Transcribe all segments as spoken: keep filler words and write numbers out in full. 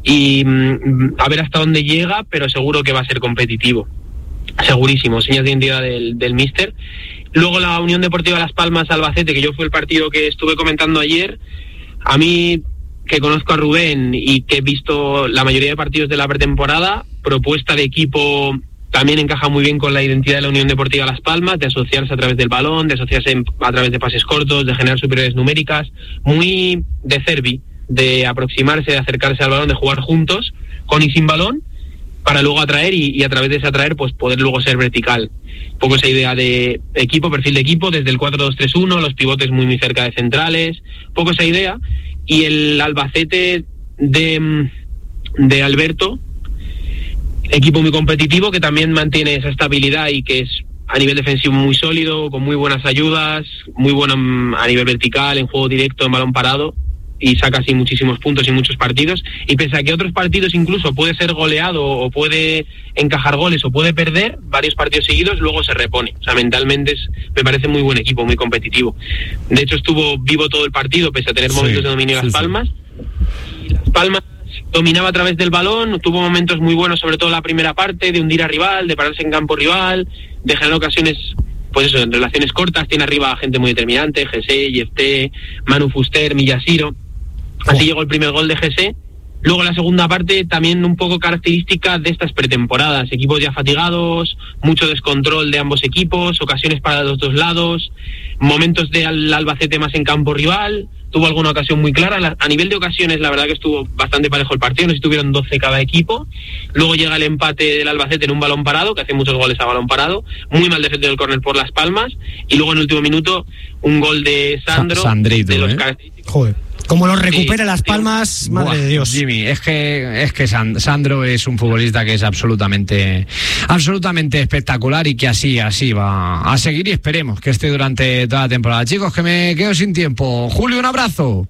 y mm, a ver hasta dónde llega, pero seguro que va a ser competitivo. Segurísimo, señas de identidad del, del míster. Luego la Unión Deportiva Las Palmas Albacete, que yo fue el partido que estuve comentando ayer. A mí, que conozco a Rubén y que he visto la mayoría de partidos de la pretemporada, propuesta de equipo también encaja muy bien con la identidad de la Unión Deportiva Las Palmas, de asociarse a través del balón, de asociarse en, a través de pases cortos, de generar superioridades numéricas, muy de Cervi, de aproximarse, de acercarse al balón, de jugar juntos, con y sin balón, para luego atraer y, y a través de ese atraer pues poder luego ser vertical. Un poco esa idea de equipo, perfil de equipo, desde el cuatro dos tres uno, los pivotes muy muy cerca de centrales, un poco esa idea. Y el Albacete de, de Alberto, equipo muy competitivo que también mantiene esa estabilidad y que es a nivel defensivo muy sólido, con muy buenas ayudas, muy bueno a nivel vertical, en juego directo, en balón parado, y saca así muchísimos puntos y muchos partidos. Y pese a que otros partidos incluso puede ser goleado o puede encajar goles o puede perder varios partidos seguidos, luego se repone. O sea, mentalmente es, me parece muy buen equipo, muy competitivo. De hecho estuvo vivo todo el partido pese a tener momentos sí, de dominio de Las Palmas. Sí. Y Las Palmas dominaba a través del balón, tuvo momentos muy buenos, sobre todo la primera parte, de hundir a rival, de pararse en campo rival, de generar ocasiones, pues eso, en relaciones cortas. Tiene arriba gente muy determinante, G C, Yefté, Manu Fuster, Millasiro. Así oh. llegó el primer gol de G C. Luego la segunda parte también un poco característica de estas pretemporadas, equipos ya fatigados, mucho descontrol de ambos equipos, ocasiones para los dos lados, momentos de al Albacete más en campo rival, tuvo alguna ocasión muy clara. A nivel de ocasiones la verdad que estuvo bastante parejo el partido, no sé si tuvieron doce cada equipo. Luego llega el empate del Albacete en un balón parado, que hace muchos goles a balón parado, muy mal defendido del córner por Las Palmas, y luego en el último minuto un gol de Sandro, Sa- Sandrito, de los ¿eh? característicos. Joder. Como lo recupera sí, Las Palmas, sí. madre Buah, de Dios. Jimmy, es que es que Sandro es un futbolista que es absolutamente absolutamente espectacular y que así, así va a seguir y esperemos que esté durante toda la temporada. Chicos, que me quedo sin tiempo. Julio, un abrazo.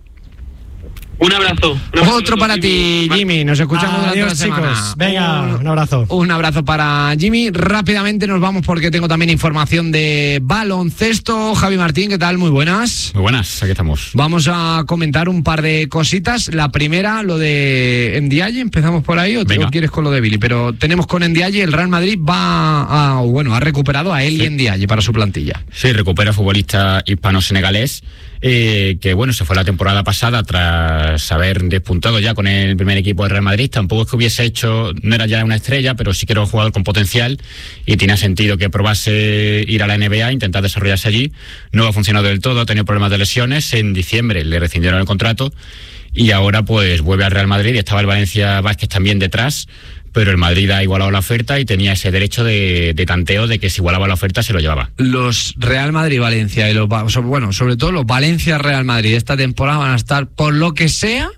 Un abrazo. Un abrazo Otro para ti, Jimmy. Nos escuchamos durante Adiós, la semana. chicos. Venga, un, un abrazo. Un abrazo para Jimmy. Rápidamente nos vamos porque tengo también información de baloncesto. Javi Martín, ¿qué tal? Muy buenas. Muy buenas, aquí estamos. Vamos a comentar un par de cositas. La primera, lo de Ndiaye. ¿Empezamos por ahí o te lo quieres con lo de Billy? Pero tenemos con Ndiaye, el Real Madrid va a, bueno, ha recuperado a Eli sí. Ndiaye para su plantilla. Sí, recupera futbolista hispano-senegalés. Eh, que bueno, se fue la temporada pasada tras haber despuntado ya con el primer equipo del Real Madrid. Tampoco es que hubiese hecho, no era ya una estrella, pero sí que era un jugador con potencial y tenía sentido que probase ir a la N B A, intentar desarrollarse allí. No ha funcionado del todo, ha tenido problemas de lesiones. En diciembre le rescindieron el contrato y ahora pues vuelve al Real Madrid y estaba el Valencia Vázquez también detrás, pero el Madrid ha igualado la oferta y tenía ese derecho de, de tanteo de que si igualaba la oferta se lo llevaba. Los Real Madrid-Valencia y los, bueno, sobre todo los Valencia-Real Madrid esta temporada van a estar, por lo que sea,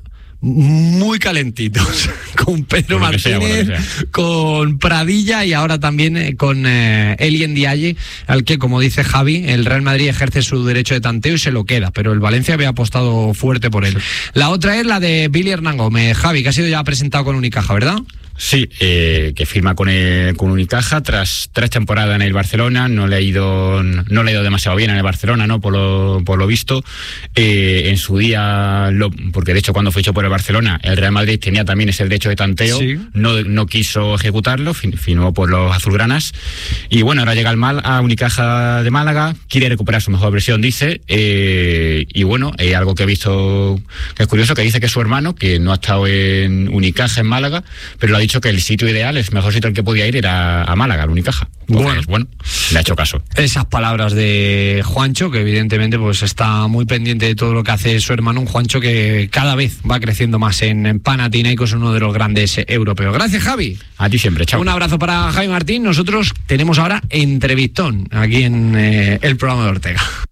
muy calentitos, con Pedro Martínez, sea, con Pradilla y ahora también eh, con eh, Eli Ndiaye, al que, como dice Javi, el Real Madrid ejerce su derecho de tanteo y se lo queda, pero el Valencia había apostado fuerte por él. La otra es la de Billy Hernán Gómez, Javi, que ha sido ya presentado con Unicaja, ¿verdad? Sí, eh, que firma con el, con Unicaja tras tres temporadas en el Barcelona. No le ha ido, no le ha ido demasiado bien en el Barcelona, ¿no? Por lo, por lo visto. Eh, en su día, lo, porque de hecho cuando fichó por el Barcelona, el Real Madrid tenía también ese derecho de tanteo. Sí. No, no quiso ejecutarlo, fin, firmó por los azulgranas. Y bueno, ahora llega al Mal, a Unicaja de Málaga, quiere recuperar su mejor versión, dice. Eh, y bueno, eh, algo que he visto que es curioso, que dice que su hermano, que no ha estado en Unicaja en Málaga, pero lo ha dicho que el sitio ideal, el mejor sitio al que podía ir era a Málaga, al Unicaja. Entonces, bueno, bueno, le ha hecho caso. Esas palabras de Juancho, que evidentemente pues está muy pendiente de todo lo que hace su hermano, un Juancho que cada vez va creciendo más en, en Panathinaikos, uno de los grandes eh, europeos. Gracias, Javi. A ti siempre, chao. Un abrazo para Javi Martín. Nosotros tenemos ahora entrevistón aquí en eh, el programa de Ortega.